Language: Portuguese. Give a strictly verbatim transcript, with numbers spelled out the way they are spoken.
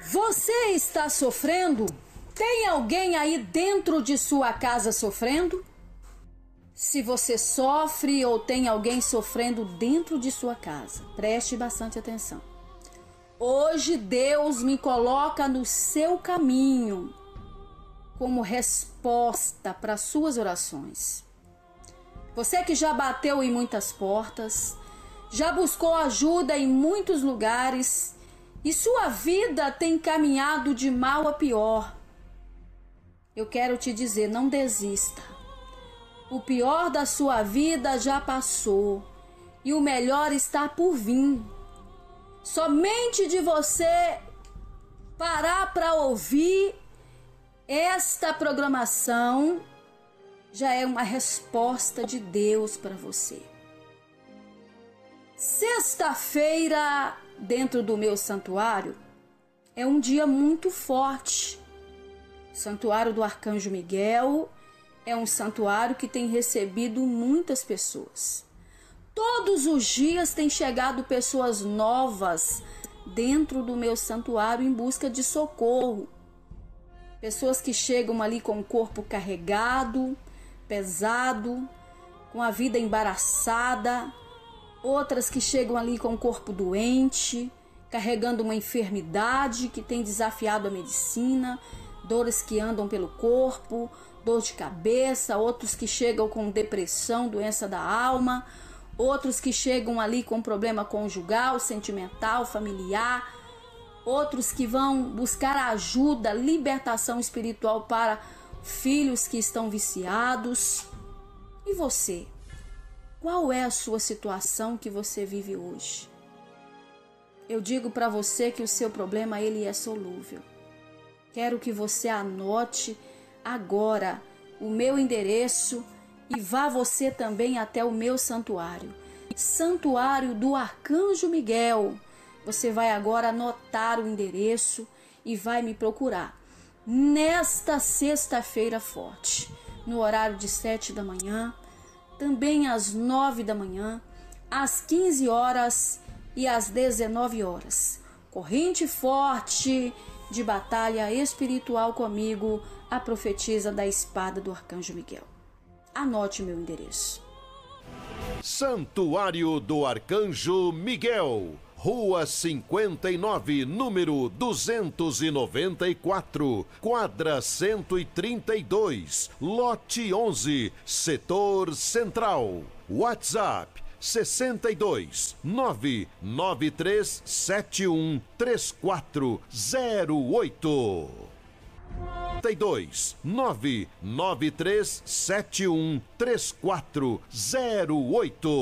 Você está sofrendo? Tem alguém aí dentro de sua casa sofrendo? Se você sofre ou tem alguém sofrendo dentro de sua casa, preste bastante atenção. Hoje Deus me coloca no seu caminho como resposta para suas orações. Você que já bateu em muitas portas, já buscou ajuda em muitos lugares e sua vida tem caminhado de mal a pior. Eu quero te dizer, não desista. O pior da sua vida já passou e o melhor está por vir. Somente de você parar para ouvir esta programação já é uma resposta de Deus para você. Sexta-feira, dentro do meu santuário, é um dia muito forte. O Santuário do Arcanjo Miguel é um santuário que tem recebido muitas pessoas. Todos os dias tem chegado pessoas novas dentro do meu santuário em busca de socorro. Pessoas que chegam ali com o corpo carregado, pesado, com a vida embaraçada. Outras que chegam ali com o corpo doente, carregando uma enfermidade que tem desafiado a medicina, dores que andam pelo corpo, dor de cabeça, outros que chegam com depressão, doença da alma, outros que chegam ali com problema conjugal, sentimental, familiar, outros que vão buscar ajuda, libertação espiritual para filhos que estão viciados. E você? Qual é a sua situação que você vive hoje? Eu digo para você que o seu problema ele é solúvel. Quero que você anote agora o meu endereço e vá você também até o meu santuário. Santuário do Arcanjo Miguel. Você vai agora anotar o endereço e vai me procurar. Nesta sexta-feira forte, no horário de sete da manhã, também às nove da manhã, às quinze horas e às dezenove horas. Corrente forte de batalha espiritual comigo, a profetisa da espada do Arcanjo Miguel. Anote meu endereço. Santuário do Arcanjo Miguel, Rua cinquenta e nove, número duzentos e noventa e quatro, quadra cento e trinta e dois, lote onze, setor central. WhatsApp sessenta e dois, nove nove três sete um três quatro zero oito. sessenta e dois, nove nove três sete um três quatro zero oito.